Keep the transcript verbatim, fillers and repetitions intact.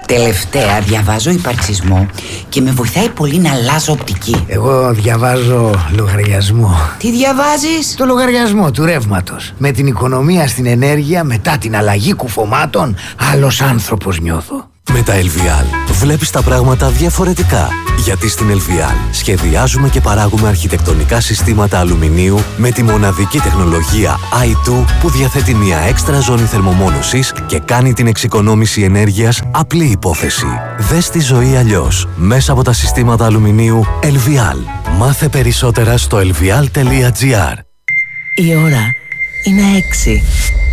Τελευταία διαβάζω υπαρξισμό και με βοηθάει πολύ να αλλάζω οπτική. Εγώ διαβάζω λογαριασμό. Τι διαβάζεις? Το λογαριασμό του ρεύματος. Με την οικονομία στην ενέργεια, μετά την αλλαγή κουφωμάτων, άλλος άνθρωπος νιώθω. Με τα ελ βι αλ βλέπεις τα πράγματα διαφορετικά. Γιατί στην ελ βι αλ σχεδιάζουμε και παράγουμε αρχιτεκτονικά συστήματα αλουμινίου με τη μοναδική τεχνολογία άι δύο που διαθέτει μια έξτρα ζώνη θερμομόνωσης και κάνει την εξοικονόμηση ενέργειας απλή υπόθεση. Δες τη ζωή αλλιώς μέσα από τα συστήματα αλουμινίου ελ βι αλ. Μάθε περισσότερα στο ελ βι αλ τελεία τζι αρ. Η ώρα είναι έξι.